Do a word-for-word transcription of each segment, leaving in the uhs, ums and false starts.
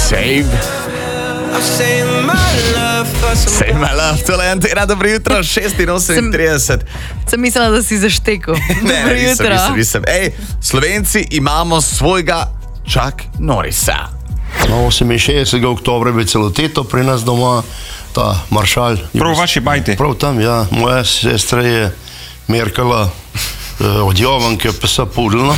Save. Save my love, tole je Antena, dobro jutro, šest in osemintrideset. Sem, sem mislila, da si zaštekel. Ne, dobro nisem, jutro. nisem, nisem. Ej, Slovenci imamo svojega Chuck Norrisa. No, oseminšestdesetega oktobra je celo teto pri nas doma, ta maršal. Prav v vaši bajti? Prav tam, ja. Moja sestra je merkala uh, od Jovanke, pa se pudlno.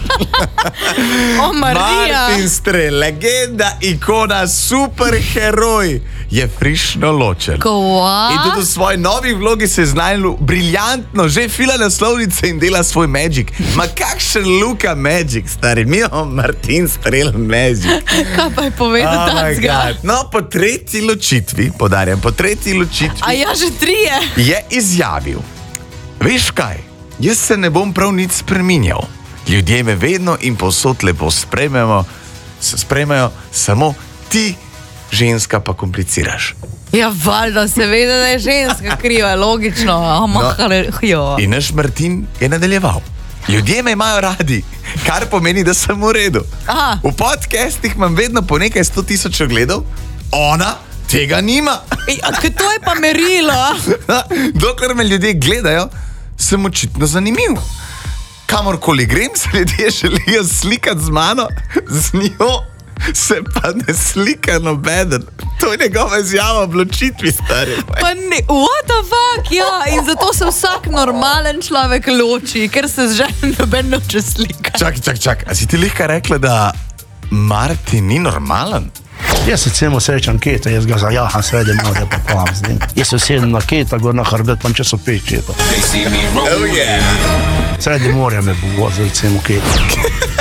O, Marija. Martin Strel, legenda, ikona, superheroj, je frišno ločen. Kva? In tudi v svoji novi vlogi se je znajel briljantno, že fila naslovnice in dela svoj magic. Ma kakšen Luka magic, stari, mi imamo Martin Strel magic. Kaj pa je povedal Oh my tacga? God. No, po tretji ločitvi, podarjam, po tretji ločitvi A ja, že trije. je izjavil: veš kaj, jaz se ne bom prav nič spreminjal. Ljudje me vedno in povsod lepo sprejmejo, se sprejmejo, samo ti, ženska, pa kompliciraš. Ja, valjda, seveda, da je ženska kriva, logično. No. In naš Martin je nadaljeval: ljudje me imajo radi, kar pomeni, da sem v redu. Aha. V podcastih imam vedno po nekaj sto tisoč ogledov, ona tega nima. Ej, a kaj to je pa merilo? Dokler me ljudje gledajo, sem očitno zanimiv. Kamorkoli grem, se ljudje želijo slikati z mano, z njo se pa ne slika nobeden. To je njegova izjava v ločitvi, stari. Pa ne, what the fuck, ja, in zato se vsak normalen človek loči, ker se z ženom noben noče slika. Čakaj, čakaj, čakaj, a si ti lihka rekla, da Martin ni normalen? Jaz se celo srečam keta, jaz ga zajaham sredi morja, pa plam z njim. Jaz se sedem na keta, gor na hrbet, pa če so pet četa. Oh yeah. Sredi morja me bo vozil celo keta.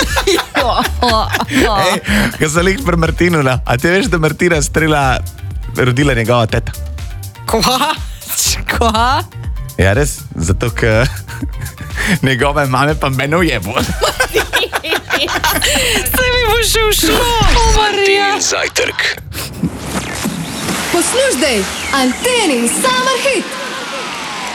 Ej, ko sem lih pri Martinu, na, a ti veš, da Martina Strela rodila njegova teta? Kva? Kva? Ja, res, zato, ker njegove mame pa mene ujebo. Se mi bo še všlo, o, Marija. Zajtrk. Poslušaj, Antenin Summer Hit.